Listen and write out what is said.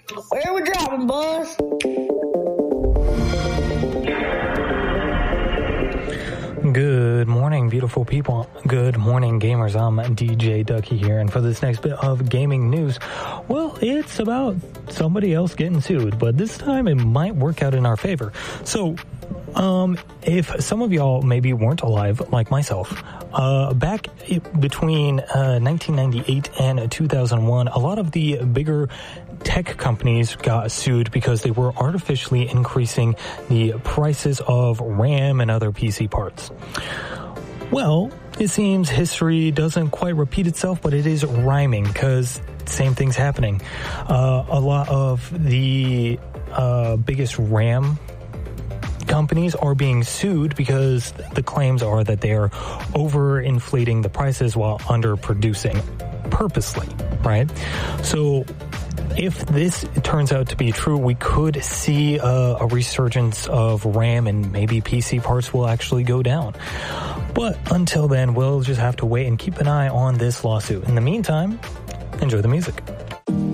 Where we dropping, boss? Good morning, beautiful people. Good morning, gamers. I'm DJ Ducky here, and for this next bit of gaming news, well, it's about somebody else getting sued, but this time it might work out in our favor. So, if some of y'all maybe weren't alive, like myself, back between 1998 and 2001, a lot of the bigger tech companies got sued because they were artificially increasing the prices of RAM and other PC parts. Well, it seems history doesn't quite repeat itself, but it is rhyming because same thing's happening. A lot of the biggest RAM companies are being sued because the claims are that they are overinflating the prices while underproducing purposely, right? So if this turns out to be true, we could see a resurgence of RAM and maybe PC parts will actually go down. But until then, we'll just have to wait and keep an eye on this lawsuit. In the meantime, enjoy the music.